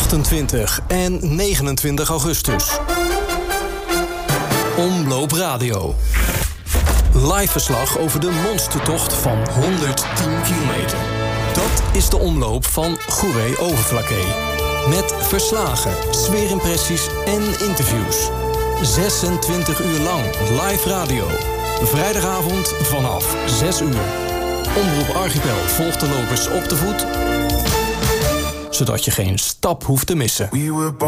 28 en 29 augustus. Omloop Radio. Live verslag over de monstertocht van 110 kilometer. Dat is de omloop van Goeree Overflakkee. Met verslagen, sfeerimpressies en interviews. 26 uur lang live radio. Vrijdagavond vanaf 6 uur. Omroep Archipel volgt de lopers op de voet, zodat je geen stap hoeft te missen.